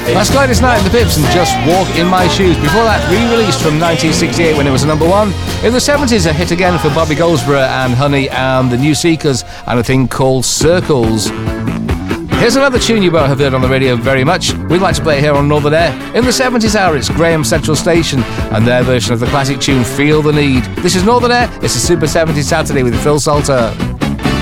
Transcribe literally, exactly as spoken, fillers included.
That's Gladys Knight and the Pips and Just Walk in My Shoes. Before that, re-released from nineteen sixty-eight when it was a number one. In the seventies, a hit again for Bobby Goldsboro and Honey and the New Seekers and a thing called Circles. Here's another tune you won't have heard on the radio very much. We'd like to play it here on Northern Air. In the seventies hour, it's Graham Central Station and their version of the classic tune Feel the Need. This is Northern Air. It's a Super seventies Saturday with Phil Salter.